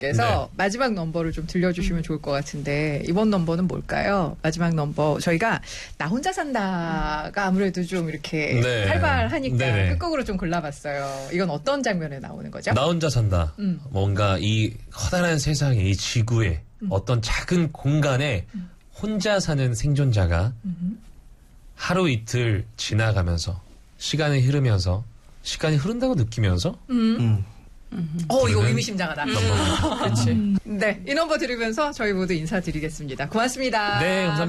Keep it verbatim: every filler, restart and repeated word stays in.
그래서 네. 마지막 넘버를 좀 들려주시면 좋을 것 같은데 이번 넘버는 뭘까요? 마지막 넘버 저희가 나 혼자 산다가 아무래도 좀 이렇게 네. 활발하니까 네네. 끝곡으로 좀 골라봤어요. 이건 어떤 장면에 나오는 거죠? 나 혼자 산다. 음. 뭔가 이 커다란 세상에 이 지구에 음. 어떤 작은 공간에 음. 혼자 사는 생존자가 음. 하루 이틀 지나가면서 시간이 흐르면서 시간이 흐른다고 느끼면서 음. 음. 어, 이거 부르는 의미심장하다. 넘버입니다. 그렇지. 네, 이 넘버 들으면서 저희 모두 인사드리겠습니다. 고맙습니다. 네, 감사합니다.